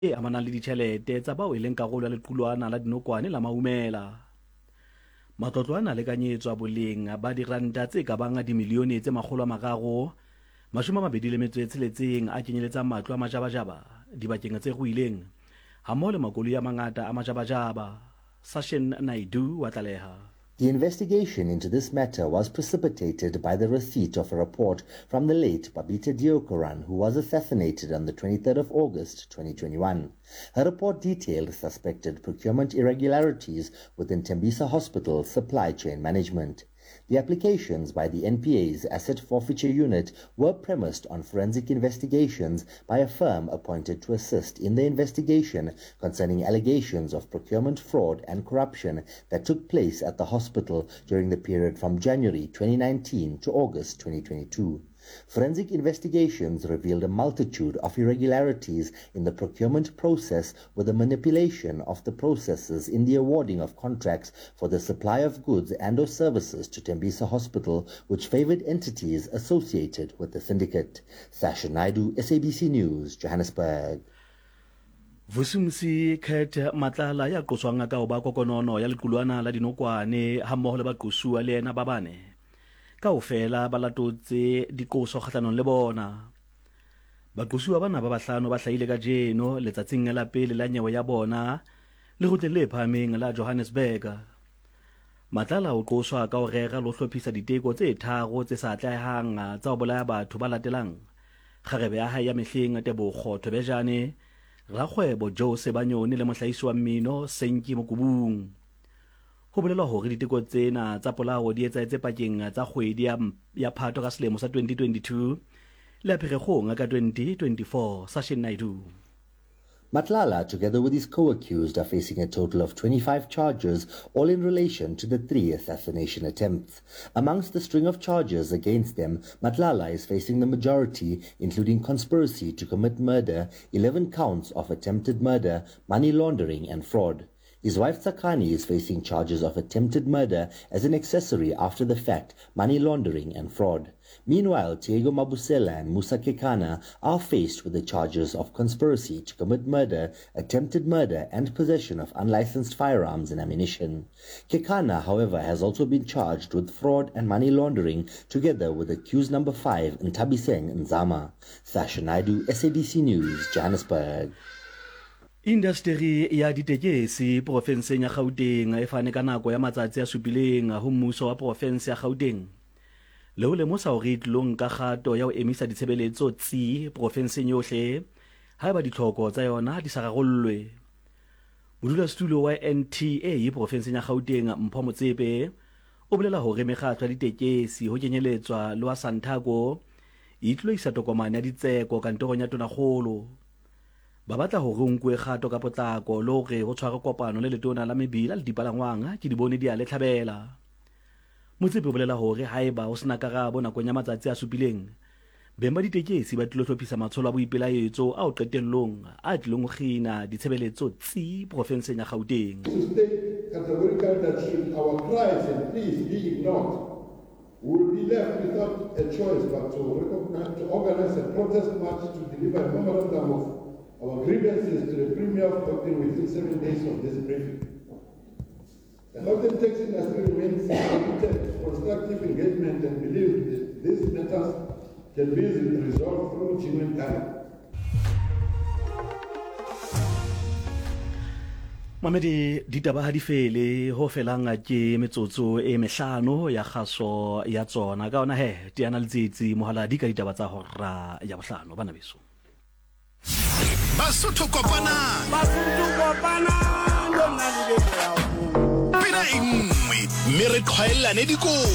e amanang le ditjhelete tsa bao e leng karolo ya lequlwana la dinokwane la Maumela. Matlotlo a lekanyetswa boleng ba diranta tse ka bang dimilione tse 326 a kenyeletsang matlo a majabajaba dibakeng tse ruileng hammoho le makoloi a mangata a majabajaba. Sashin Naidu wa tlaleha. The investigation into this matter was precipitated by the receipt of a report from the late Babita Deokaran, who was assassinated on the 23rd of August 2021. Her report detailed suspected procurement irregularities within Tembisa Hospital's supply chain management. The applications by the NPA's Asset Forfeiture Unit were premised on forensic investigations by a firm appointed to assist in the investigation concerning allegations of procurement fraud and corruption that took place at the hospital during the period from January 2019 to August 2022. Forensic investigations revealed a multitude of irregularities in the procurement process with the manipulation of the processes in the awarding of contracts for the supply of goods and or services to Tembisa Hospital, which favored entities associated with the syndicate. Sasha Naidu, SABC News, Johannesburg. Vusumsi Khet Matlala ya qoswang ka ba kokonono ya lequlwana la dinokwane hammoho le baqosua le ena babane kaofela ba latotse diqoso kgatlanong le bona. Baqosua bana ba bahlano ba hlaile ka jeno letsatsing la pele la nyewe ya bona le ho tle phameng la Johannesburg. Matlala o qoswa ka o rera lo hlophisa diteko tse tharo tse sa tlahang tsa ho bolaya batho ba latelang kgarebe ya hae ya mehleng Tebogo Thobejane, rakgwebo Jose Banyoni le mohlahisi wa mmino Senki Mokubung. Ho bolelwa hore diteko tsena tsa polao di etsaetse pakeng tsa kgwedi ya Phato ka selemo sa 2022 le Pherekgong ka 2024. Sashin Naidu. Matlala, together with his co-accused, are facing a total of 25 charges, all in relation to the 3 assassination attempts. Amongst the string of charges against them, Matlala is facing the majority, including conspiracy to commit murder, 11 counts of attempted murder, money laundering and fraud. His wife Tsakani is facing charges of attempted murder as an accessory after the fact, money laundering and fraud. Meanwhile, Diego Mabusela and Musa Kekana are faced with the charges of conspiracy to commit murder, attempted murder and possession of unlicensed firearms and ammunition. Kekana, however, has also been charged with fraud and money laundering together with accused number 5 Ntabiseng Nzama. Sasha Naidu, SABC News, Johannesburg. Industry ya ditekesi profenseng ya Gauteng e fane ka nako ya matsatsi a supileng ho mmuso wa profense ya Gauteng. Leo le mosa hore tlong ka kgato ya ho emisa ditshebeletso tsi profenseng yohle haeba ditlhoko tsa yona di sa rarollwe. Modulasetulo wa NTA e profenseng ya Gauteng Mpho Motsepe o bolela hore mekgatlo ya ditekesi ho kenyeletswa le wa Santaco e tloisa tokomane ya ditseko kantorong ya Tonakgolo. Ba batla hore nkwe kgato ka potlako le hore ho tshware kopano le letona la mebila le dipalangwang ke di bone di a le tlhabela. Motsepe o bolela hore haeba o sena karabo nakong ya matsatsi a supileng beng ba ditekesi ba tlilo hlophisa matsholo a boipelaetso a o qetellong a tlilong ho khina ditshebeletso tsi profenseng ya Gauteng. To state categorically that should our cries and pleas be ignored, we will be left without a choice but to organize a protest march to deliver a memorandum of our grievances to the Premier of Gauteng within 7 days of this briefing. The Gauteng taxi industry remains committed to constructive engagement and believes that these matters can be resolved through genuine dialogue. Mamedi ditaba ha di fele ho felang ke metsotso e mehlano ya kgaso ya tsona ka ona he di analysis mohala di ka ditaba tsa hora ya bohlano bana beso. Basotho kopana lona le le ya ho pina ingwe mme re khwaelane diko